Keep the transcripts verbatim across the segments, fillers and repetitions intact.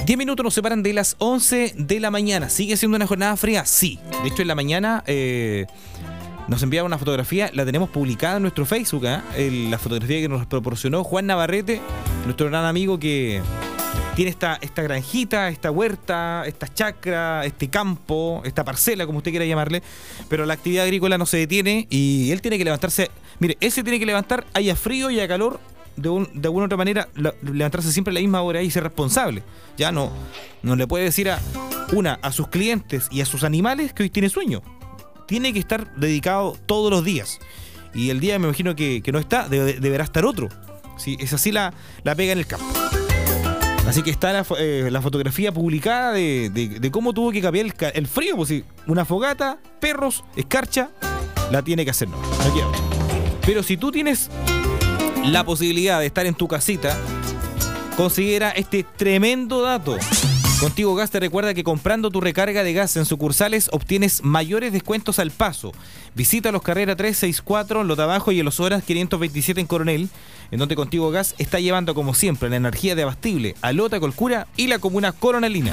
diez minutos nos separan de las once de la mañana. ¿Sigue siendo una jornada fría? Sí. De hecho, en la mañana eh, nos enviaron una fotografía, la tenemos publicada en nuestro Facebook, ¿eh? El, la fotografía que nos proporcionó Juan Navarrete, nuestro gran amigo que tiene esta, esta granjita, esta huerta, esta chacra, este campo, esta parcela, como usted quiera llamarle, pero la actividad agrícola no se detiene y él tiene que levantarse. Mire, él se tiene que levantar, haya frío y haya calor, de, un, de alguna otra manera, la, levantarse siempre a la misma hora y ser responsable. Ya no, no le puede decir a una a sus clientes y a sus animales que hoy tiene sueño. Tiene que estar dedicado todos los días. Y el día me imagino que, que no está, debe, deberá estar otro. ¿Sí? Es así la, la pega en el campo. Así que está la, eh, la fotografía publicada de, de, de cómo tuvo que cambiar el, el frío. Pues sí, una fogata, perros, escarcha, la tiene que hacer, no, no quiero. Pero si tú tienes la posibilidad de estar en tu casita, considera este tremendo dato. Contigo Gas te recuerda que comprando tu recarga de gas en sucursales obtienes mayores descuentos al paso. Visita los Carrera trescientos sesenta y cuatro en Lota Bajo y en los Horas quinientos veintisiete en Coronel, en donde Contigo Gas está llevando como siempre la energía de Abastible a Lota, Colcura y la comuna coronelina.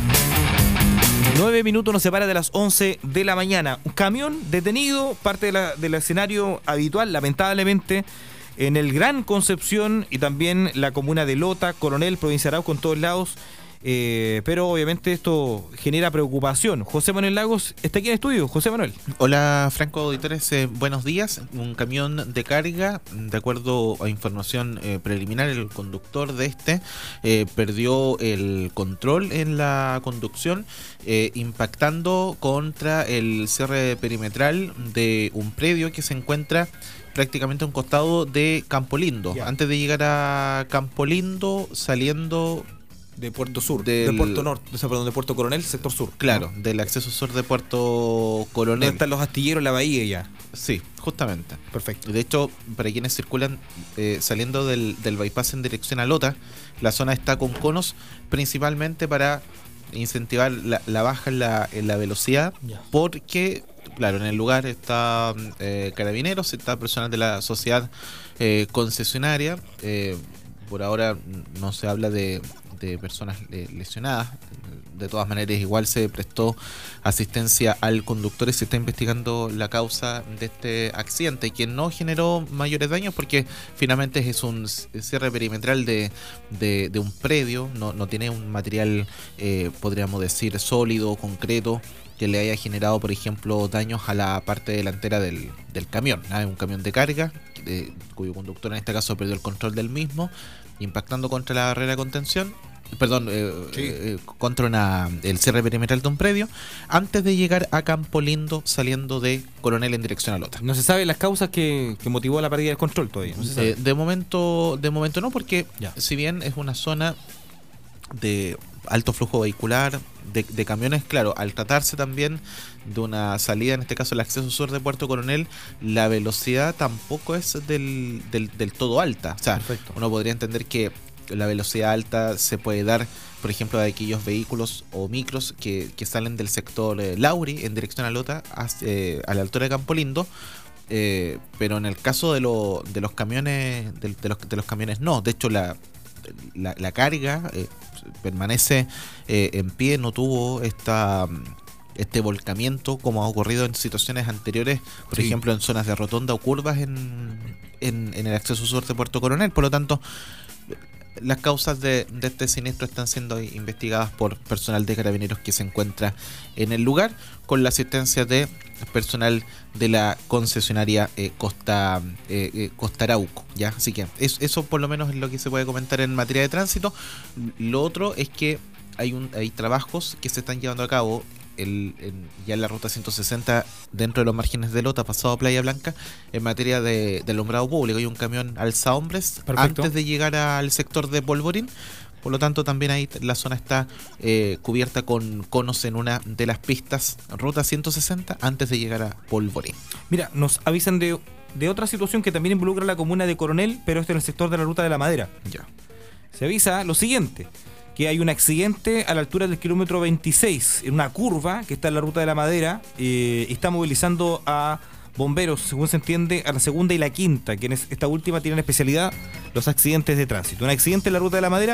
Nueve minutos nos separa de las once de la mañana. Un camión detenido, parte de la, del escenario habitual, lamentablemente, en el Gran Concepción y también la comuna de Lota, Coronel, provincia de Arauco, en todos lados. Eh, pero obviamente esto genera preocupación. José Manuel Lagos está aquí en estudio. José Manuel. Hola Franco, auditores, eh, buenos días. Un camión de carga, de acuerdo a información eh, preliminar, el conductor de este eh, perdió el control en la conducción, eh, impactando contra el cierre perimetral de un predio que se encuentra prácticamente a un costado de Campo Lindo. Yeah. Antes de llegar a Campo Lindo, saliendo de Puerto Sur, del, de Puerto Norte, o sea, perdón, de Puerto Coronel, sector sur. Claro, ¿no? Del acceso sur de Puerto Coronel. ¿Dónde están los astilleros, la bahía ya? Sí, justamente. Perfecto. De hecho, para quienes circulan eh, saliendo del, del bypass en dirección a Lota, la zona está con conos principalmente para incentivar la, la baja en la, en la velocidad, ya. Porque claro, en el lugar está eh, carabineros, está personal de la sociedad eh, concesionaria. Eh, por ahora no se habla de, de personas eh, lesionadas. De todas maneras, igual se prestó asistencia al conductor y se está investigando la causa de este accidente, que no generó mayores daños porque finalmente es un cierre perimetral de, de, de un predio, no, no tiene un material, eh, podríamos decir, sólido, concreto, que le haya generado, por ejemplo, daños a la parte delantera del, del camión. ¿no? Un camión de carga, eh, cuyo conductor en este caso perdió el control del mismo, impactando contra la barrera de contención, perdón, eh, sí. eh, contra una, el cierre perimetral de un predio, antes de llegar a Campo Lindo, saliendo de Coronel en dirección a Lota. No se sabe las causas que, que motivó la pérdida del control todavía. No se sabe. Eh, de momento, de momento no, porque ya. Si bien es una zona de alto flujo vehicular, de, de camiones, claro, al tratarse también de una salida, en este caso el acceso sur de Puerto Coronel, la velocidad tampoco es del, del, del todo alta. O sea, perfecto. Uno podría entender que la velocidad alta se puede dar, por ejemplo, de aquellos vehículos o micros que, que salen del sector eh, Lauri en dirección a Lota, hacia, eh, a la altura de Campo Lindo. Eh, pero en el caso de, lo, de los camiones, de, de, los, de los camiones no. De hecho, la, la, la carga eh, permanece eh, en pie, no tuvo esta este volcamiento como ha ocurrido en situaciones anteriores, por sí. ejemplo en zonas de rotonda o curvas en, en, en el acceso sur de Puerto Coronel. Por lo tanto, las causas de, de este siniestro están siendo investigadas por personal de carabineros que se encuentra en el lugar, con la asistencia de personal de la concesionaria eh, Costa eh, eh, Costa Arauco, ¿ya? Así que es, eso por lo menos es lo que se puede comentar en materia de tránsito. Lo otro es que hay, un, hay trabajos que se están llevando a cabo El, en, ya en la ruta ciento sesenta dentro de los márgenes de Lota, pasado a Playa Blanca, en materia de, de alumbrado público. Hay un camión alza hombres Perfecto. Antes de llegar al sector de Polvorín. Por lo tanto, también ahí la zona está eh, cubierta con conos en una de las pistas, ruta ciento sesenta, antes de llegar a Polvorín. Mira, nos avisan de, de otra situación que también involucra a la comuna de Coronel, pero esto en el sector de la Ruta de la Madera. Ya. Se avisa lo siguiente: que hay un accidente a la altura del kilómetro veintiséis, en una curva que está en la Ruta de la Madera, eh, está movilizando a bomberos, según se entiende, a la segunda y la quinta, quienes esta última tienen especialidad los accidentes de tránsito. Un accidente en la Ruta de la Madera,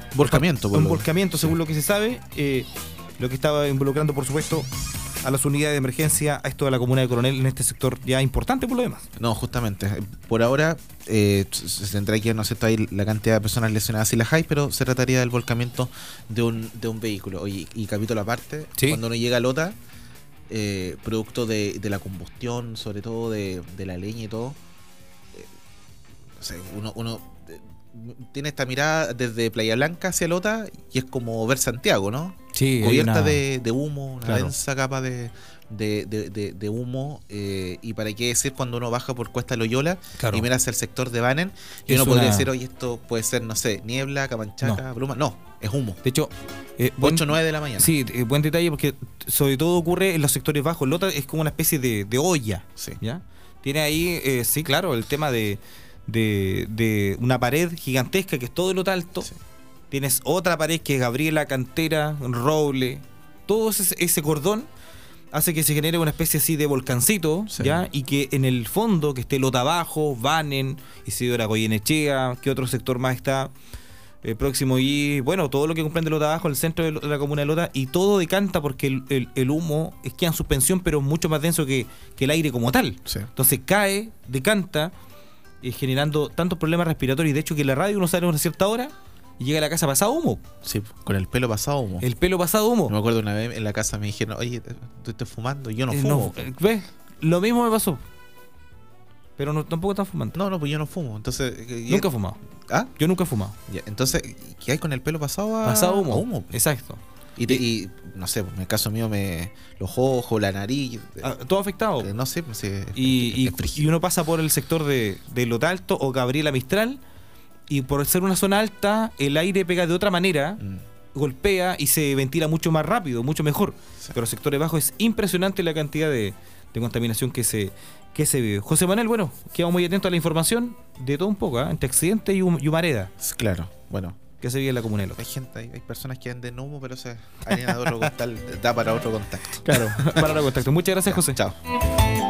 Volcamiento, por un lo- volcamiento, según lo que se sabe, eh, lo que estaba involucrando, por supuesto, a las unidades de emergencia, a esto de la comuna de Coronel, en este sector ya importante por lo demás. No, justamente. Por ahora eh, se tendrá que, no sé, ahí la cantidad de personas lesionadas si las hay, pero se trataría del volcamiento de un, de un vehículo. Oye, y capítulo aparte, Sí. cuando uno llega a Lota, eh, producto de, de la combustión, sobre todo de, de la leña y todo, eh, no sé, uno, uno eh, tiene esta mirada desde Playa Blanca hacia Lota y es como ver Santiago, ¿no? Sí, Cubierta de, de humo, una Claro. densa capa de, de, de, de- de humo. eh, y para qué decir cuando uno baja por Cuesta Loyola Claro. y mira hacia el sector de Banen, y Es uno podría una- decir, oye, esto puede ser, no sé, niebla, camanchaca, bruma. No, es humo. De hecho, eh, buen- ocho o nueve de la mañana. sí, eh, buen detalle porque sobre todo ocurre en los sectores bajos. Lota es como una especie de, de olla, Sí. ¿ya? Tiene ahí, eh, sí, claro, el tema de, de, de una pared gigantesca que es todo Lota Alto. Sí. Tienes otra pared que es Gabriela, Cantera, Roble. Todo ese, ese cordón hace que se genere una especie así de volcancito, Sí. ¿ya? Y que en el fondo, que esté Lota Abajo, Banen, Isidora Goyenechea, que otro sector más está eh, próximo y, bueno, todo lo que comprende Lota Abajo, el centro de, Lo- de la comuna de Lota, y todo decanta porque el, el- el humo es que en suspensión, pero mucho más denso que, que el aire como tal. Sí. Entonces cae, decanta, eh, generando tantos problemas respiratorios. De hecho, que en la radio uno sale a una cierta hora y llega a la casa pasado humo. Sí, con el pelo pasado humo. El pelo pasado humo. No me acuerdo una vez en la casa me dijeron, oye, tú estás fumando. Y yo no Eh, fumo. eh, ¿Ves? Lo mismo me pasó. Pero no, tampoco están fumando. No, no, pues yo no fumo. Entonces. eh, y- Nunca he fumado. ¿Ah? Yo nunca he fumado. Ya, entonces, ¿qué hay con el pelo pasado a, Pasado humo. a humo? Exacto. Y, te- y, no sé, en el caso mío, me los ojos, la nariz. Ah, todo afectado. eh, no sé, pues, eh, Y, es- y- es frígido. y uno pasa por el sector de, de Lota Alto o Gabriela Mistral. Y por ser una zona alta, el aire pega de otra manera, Mm, golpea y se ventila mucho más rápido, mucho mejor. sí. Pero sectores bajos es impresionante la cantidad de, de contaminación que se, que se vive. José Manuel, bueno, quedamos muy atentos a la información de todo un poco, ¿ah? Entre accidente y, hum- y humareda Claro, bueno. que se vive en la comuna de Lota. Hay gente, hay, hay personas que venden humo, pero se harina de otro costal, da para otro contacto. Claro, para el contacto. Muchas gracias, José. Chao.